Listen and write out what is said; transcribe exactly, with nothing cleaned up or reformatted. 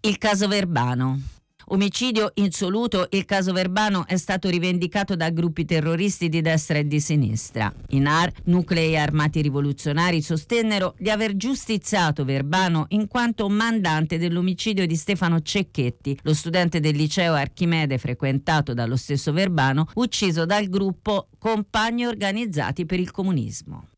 Il caso Verbano. Omicidio insoluto, il caso Verbano è stato rivendicato da gruppi terroristi di destra e di sinistra. I N A R, nuclei armati rivoluzionari, sostennero di aver giustiziato Verbano in quanto mandante dell'omicidio di Stefano Cecchetti, lo studente del liceo Archimede frequentato dallo stesso Verbano, ucciso dal gruppo Compagni Organizzati per il Comunismo.